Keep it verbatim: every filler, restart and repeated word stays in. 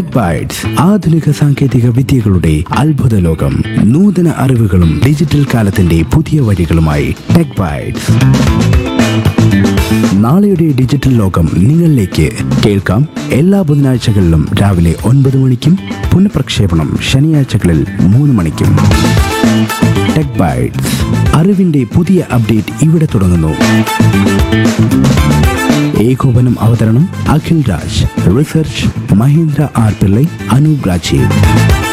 Tech bytes, ആധുനിക സാങ്കേതിക വിദ്യകളുടെ അത്ഭുത ലോകം. നൂതന അറിവുകളും ഡിജിറ്റൽ കാലത്തിന്റെ പുതിയ വഴികളുമായി ടെക് ബൈറ്റ്സ്. നാളെയുടെ ഡിജിറ്റൽ ലോകം നിങ്ങളിലേക്ക്. കേൾക്കാം എല്ലാ ബുധനാഴ്ചകളിലും രാവിലെ ഒൻപത് മണിക്കും പുനഃപ്രക്ഷേപണം ശനിയാഴ്ചകളിൽ മൂന്ന് മണിക്കും. ടെക് ബൈറ്റ്സ്, അറിവിന്റെ പുതിയ അപ്ഡേറ്റ് ഇവിടെ തുടങ്ങുന്നു. ഏകോപനം അവതരണം അഖിൽ രാജ്. Research Mahendra R Pillai, Anoop Rajeev.